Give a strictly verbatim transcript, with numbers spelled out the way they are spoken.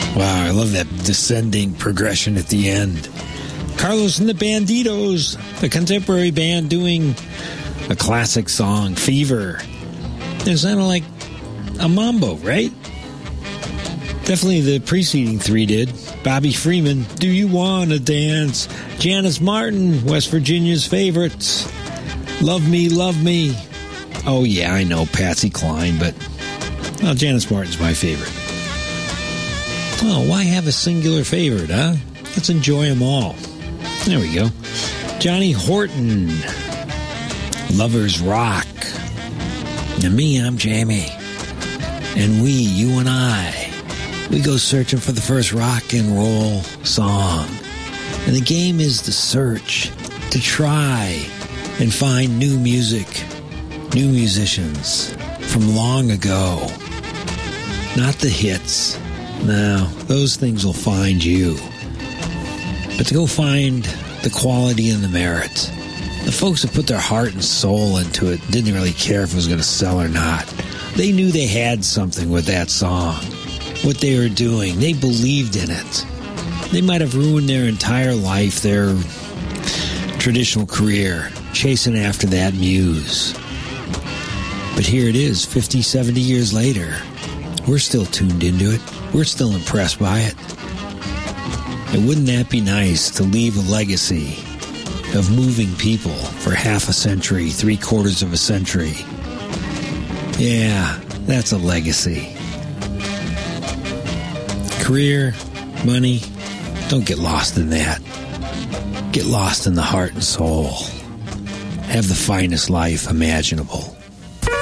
Wow, I love that descending progression at the end. Carlos and the Banditos, a contemporary band doing a classic song, Fever. It sounded like a mambo, right? Definitely the preceding three did. Bobby Freeman, Do You Wanna Dance? Janice Martin, West Virginia's favorites. Love Me, Love Me. Oh, yeah, I know, Patsy Cline, but well, Janice Martin's my favorite. Oh, why have a singular favorite, huh? Let's enjoy them all. There we go. Johnny Horton, Lovers Rock. And me, I'm Jamie. And we, you and I, we go searching for the first rock and roll song. And the game is to search, to try and find new music, new musicians from long ago. Not the hits. No, those things will find you. But to go find the quality and the merit. The folks that put their heart and soul into it didn't really care if it was going to sell or not. They knew they had something with that song. What they were doing. They believed in it. They might have ruined their entire life, their traditional career, chasing after that muse. But here it is, fifty, seventy years later. We're still tuned into it. We're still impressed by it. And wouldn't that be nice to leave a legacy of moving people for half a century, three quarters of a century? Yeah, that's a legacy. Career, money, don't get lost in that. Get lost in the heart and soul. Have the finest life imaginable.